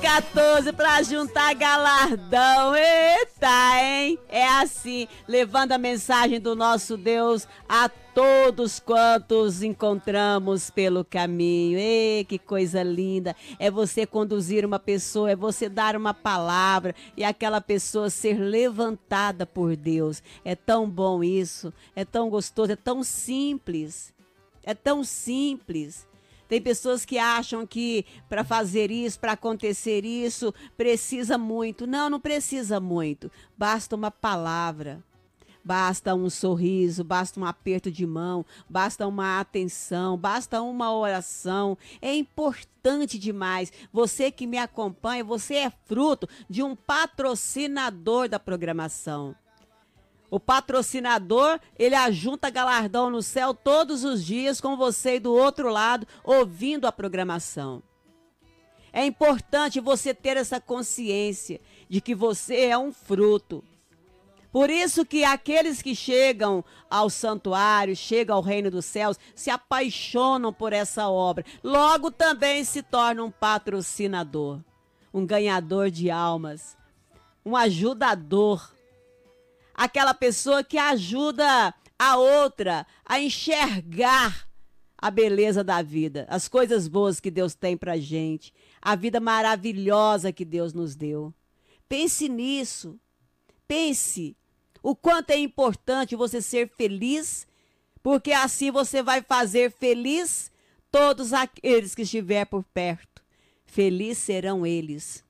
14 pra juntar galardão. Eita, hein? É assim, levando a mensagem do nosso Deus a todos quantos encontramos pelo caminho. Ei, que coisa linda! É você conduzir uma pessoa, é você dar uma palavra e aquela pessoa ser levantada por Deus. É tão bom isso, é tão gostoso, é tão simples. É tão simples. Tem pessoas que acham que para fazer isso, para acontecer isso, precisa muito. Não, não precisa muito. Basta uma palavra. Basta um sorriso, basta um aperto de mão, basta uma atenção, basta uma oração. É importante demais. Você que me acompanha, você é fruto de um patrocinador da programação. O patrocinador, ele ajunta galardão no céu todos os dias com você do outro lado, ouvindo a programação. É importante você ter essa consciência de que você é um fruto. Por isso que aqueles que chegam ao santuário, chegam ao reino dos céus, se apaixonam por essa obra. Logo também se torna um patrocinador, um ganhador de almas, um ajudador. Aquela pessoa que ajuda a outra a enxergar a beleza da vida, as coisas boas que Deus tem pra gente, a vida maravilhosa que Deus nos deu. Pense nisso. Pense o quanto é importante você ser feliz, porque assim você vai fazer feliz todos aqueles que estiver por perto. Felizes serão eles.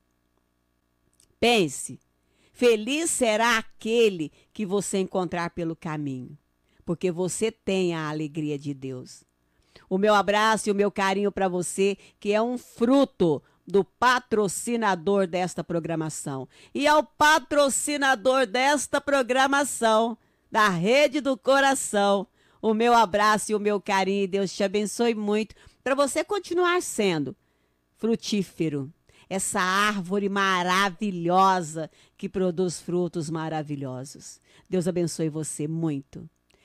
Pense, feliz será aquele que você encontrar pelo caminho, porque você tem a alegria de Deus. O meu abraço e o meu carinho para você, que é um fruto do patrocinador desta programação. E ao patrocinador desta programação, da Rede do Coração, o meu abraço e o meu carinho. Deus te abençoe muito para você continuar sendo frutífero. Essa árvore maravilhosa que produz frutos maravilhosos. Deus abençoe você muito.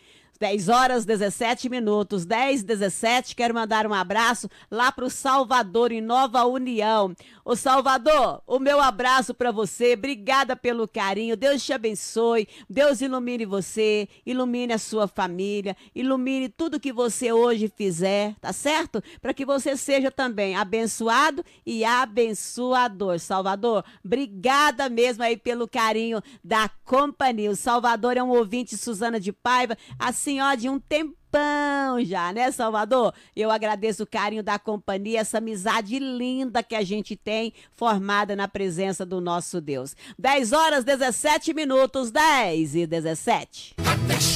10h17, 10h17, quero mandar um abraço lá para o Salvador, em Nova União. Ô Salvador, o meu abraço para você, obrigada pelo carinho, Deus te abençoe, Deus ilumine você, ilumine a sua família, ilumine tudo que você hoje fizer, tá certo? Para que você seja também abençoado e abençoador. Salvador, obrigada mesmo aí pelo carinho da companhia. O Salvador é um ouvinte, Suzana de Paiva, assim, ó, de um tempão já, né, Salvador? Eu agradeço o carinho da companhia, essa amizade linda que a gente tem, formada na presença do nosso Deus. 10h17, 10h17.